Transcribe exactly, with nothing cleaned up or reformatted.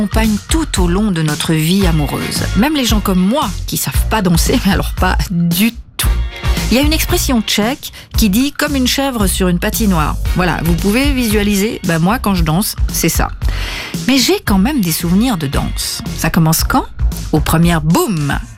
accompagne tout au long de notre vie amoureuse. Même les gens comme moi qui savent pas danser, mais alors pas du tout. Il y a une expression tchèque qui dit « comme une chèvre sur une patinoire ». Voilà, vous pouvez visualiser, ben moi quand je danse, c'est ça. Mais j'ai quand même des souvenirs de danse. Ça commence quand ? Aux premières boum